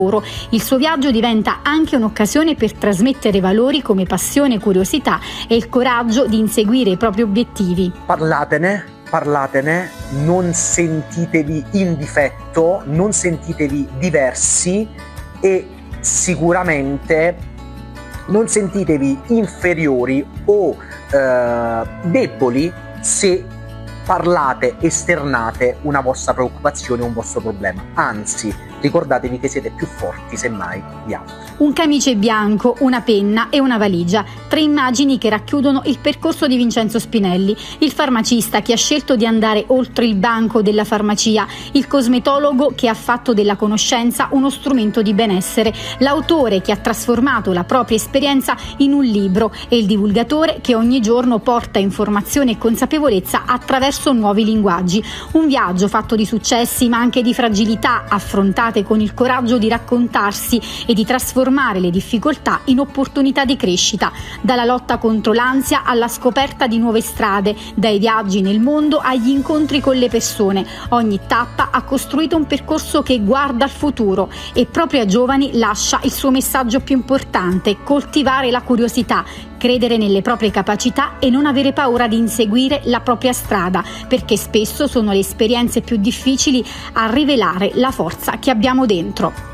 Il suo viaggio diventa anche un'occasione per trasmettere valori come passione, curiosità e il coraggio di inseguire i propri obiettivi. Parlatene, non sentitevi in difetto, non sentitevi diversi e sicuramente non sentitevi inferiori o deboli se parlate, esternate una vostra preoccupazione, un vostro problema. Anzi, ricordatevi che siete più forti semmai di altri. Un camice bianco, una penna e una valigia, 3 immagini che racchiudono il percorso di Vincenzo Spinelli, il farmacista che ha scelto di andare oltre il banco della farmacia, il cosmetologo che ha fatto della conoscenza uno strumento di benessere, l'autore che ha trasformato la propria esperienza in un libro e il divulgatore che ogni giorno porta informazione e consapevolezza attraverso nuovi linguaggi. Un viaggio fatto di successi ma anche di fragilità affrontate con il coraggio di raccontarsi e di trasformare le difficoltà in opportunità di crescita, dalla lotta contro l'ansia alla scoperta di nuove strade, dai viaggi nel mondo agli incontri con le persone. Ogni tappa ha costruito un percorso che guarda al futuro e proprio a giovani lascia il suo messaggio più importante: coltivare la curiosità, credere nelle proprie capacità e non avere paura di inseguire la propria strada, perché spesso sono le esperienze più difficili a rivelare la forza che abbiamo dentro.